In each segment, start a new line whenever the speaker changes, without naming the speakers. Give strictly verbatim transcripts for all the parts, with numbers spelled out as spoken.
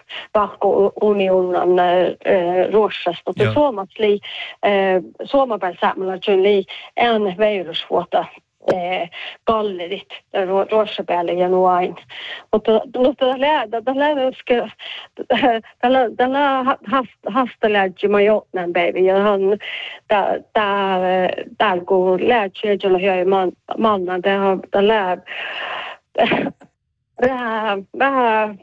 tahko uniunnan ruossasta. Mutta Suomessa oli Suomapäin saamalla tuli en veilysvuotta kallerit ruossa päälle ja noin. Mutta tällä hastalähtsi mä jotain päivä ja hän täällä kun lähtsi jolla hyö mannan tällä vähän vähän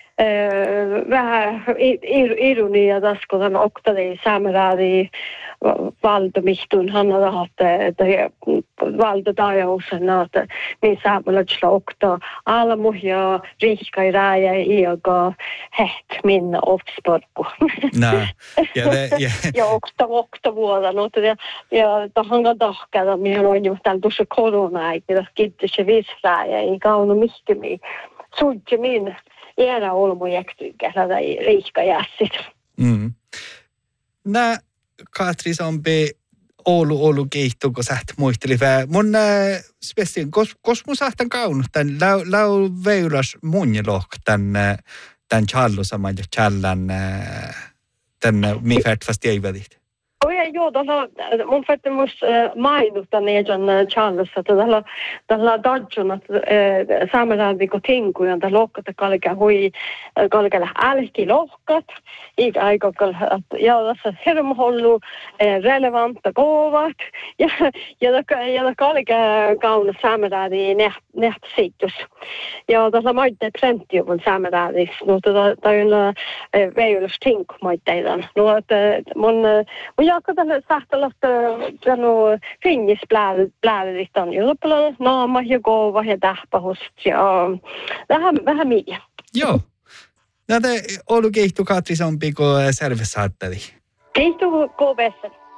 vähän ironia tässä, kun hän oktali saamelaadi valtomihtun. Hän on rahat, että valtotajausena, että niin saamelaisilla okta almu ja rihkai rääjä iäga heht minna oftsporku.
Nää.
Ja okta okta vuoda. Ja tähän on tahkada, minä olen jo täällä tuossa korona-aikana, kiitos se visrääjä, ei kaunu mihkimiin. Suitsi minä. Era olmu jäktyykkällä tai riikkajässit.
Mm. Nää Katri Sompi Oulu Oulu keihtuu, kun säht muisteli vähän. Mun äh, spesiin, kos, kos mun sahtan kaunut tän lau, lau veuras munjelohk tän, tän challu saman ja challan äh, tän mi färt fast jäivädit.
Oh ja, joo, tällä mun fätte mus mainita nejan Charlessa, että tällä tällä dodjon, että saamelainen kun tinkuja, että lohkata kalkea hui, kalkea älki lohkat, eikä aika ja tässä hirmuhollu relevanta kovat, ja ja ja kalkea kauna saamelainen neht neht situs. Ja tässä maitte plenty mun saamelainen, mutta tämä veilus tinku maitteiden. No että mun jag kan tällä sahtella tänu finnisblädet on jo paljon naama ja kova ja tähpahust ja vähän vähän mikä.
Joo. Näitä Oulu keihtuu Katri Sompi, kun Serve saatteli.
Keihtuu kovessa.